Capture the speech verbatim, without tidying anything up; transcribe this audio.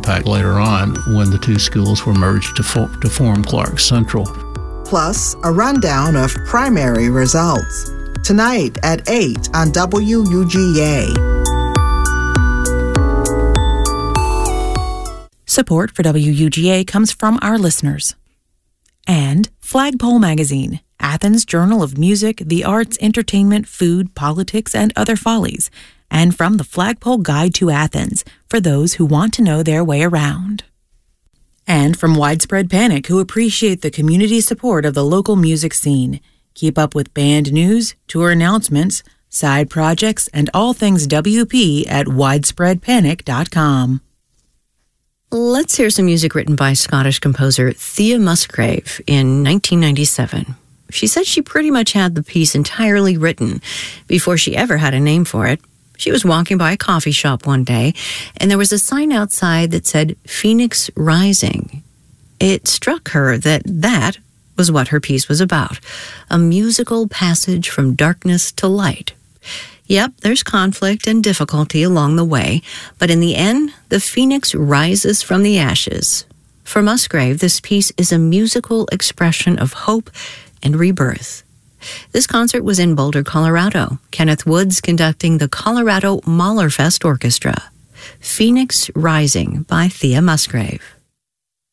impact later on when the two schools were merged to, for, to form Clark Central. Plus, a rundown of primary results. Tonight at eight on W U G A. Support for W U G A comes from our listeners. And Flagpole Magazine, Athens' journal of music, the arts, entertainment, food, politics, and other follies. And from the Flagpole Guide to Athens, for those who want to know their way around. And from Widespread Panic, who appreciate the community support of the local music scene. Keep up with band news, tour announcements, side projects, and all things W P at widespread panic dot com. Let's hear some music written by Scottish composer Thea Musgrave in nineteen ninety-seven. She said she pretty much had the piece entirely written before she ever had a name for it. She was walking by a coffee shop one day, and there was a sign outside that said Phoenix Rising. It struck her that that was what her piece was about, a musical passage from darkness to light. Yep, there's conflict and difficulty along the way, but in the end, the phoenix rises from the ashes. For Musgrave, this piece is a musical expression of hope and rebirth. This concert was in Boulder, Colorado. Kenneth Woods conducting the Colorado Mahlerfest Orchestra. Phoenix Rising by Thea Musgrave.